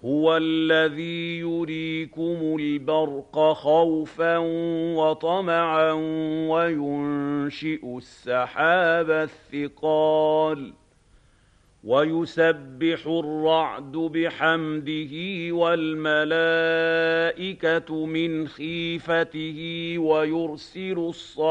هُوَ الَّذِي يُرِيكُمُ الْبَرْقَ خَوْفًا وَطَمَعًا وَيُنشِئُ السَّحَابَ الثِّقَالَ وَيُسَبِّحُ الرَّعْدُ بِحَمْدِهِ وَالْمَلَائِكَةُ مِنْ خِيفَتِهِ وَيُرْسِلُ